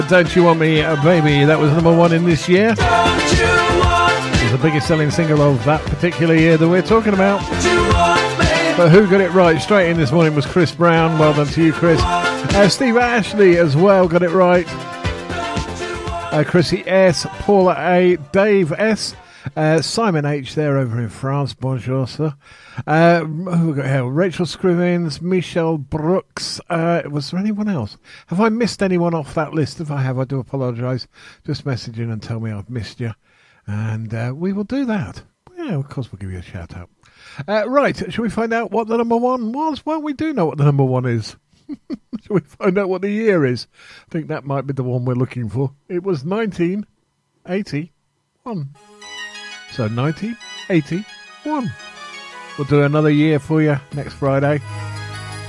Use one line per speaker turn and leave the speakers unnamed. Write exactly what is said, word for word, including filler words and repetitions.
Don't You Want Me, uh, Baby? That was number one in this year. It was the biggest selling single of that particular year that we're talking about. But who got it right straight in this morning was Chris Brown. Well done to you, Chris. Uh, Steve Ashley as well got it right. Uh, Chrissy S, Paula A, Dave S, uh, Simon H there over in France. Bonjour, sir. Uh, who we got here? Rachel Scrivens, Michelle Brooks. Uh, was there anyone else? Have I missed anyone off that list? If I have, I do apologise. Just message in and tell me I've missed you. And uh, we will do that. Yeah, of course we'll give you a shout out. Uh, right, shall we find out what the number one was? Well, we do know what the number one is. Shall we find out what the year is? I think that might be the one we're looking for. It was nineteen eighty-one. So nineteen eighty-one. We'll do another year for you next Friday.